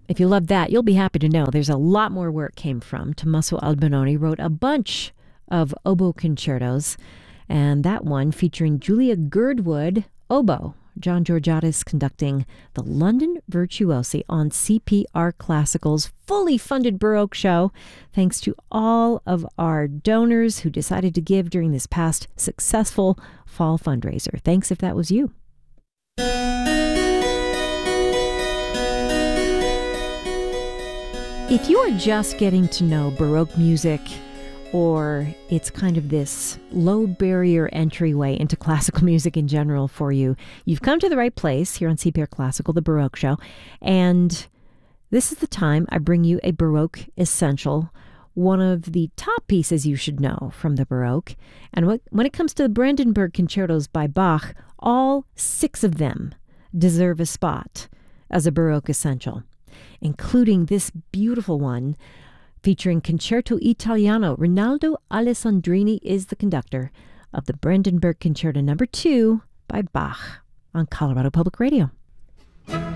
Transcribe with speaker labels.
Speaker 1: If you love that, you'll be happy to know there's a lot more where it came from. Tommaso Albinoni wrote a bunch of oboe concertos, and that one featuring Julia Girdwood, oboe. John Georgiadis conducting the London Virtuosi on CPR Classical's fully funded Baroque show, thanks to all of our donors who decided to give during this past successful fall fundraiser. Thanks if that was you. If you are just getting to know Baroque music, or it's kind of this low barrier entryway into classical music in general for you, you've come to the right place here on CPR Classical, the Baroque Show. And this is the time I bring you a Baroque essential, one of the top pieces you should know from the Baroque. And when it comes to the Brandenburg Concertos by Bach, all 6 of them deserve a spot as a Baroque essential, including this beautiful one featuring Concerto Italiano. Rinaldo Alessandrini is the conductor of the Brandenburg Concerto No. 2 by Bach on Colorado Public Radio.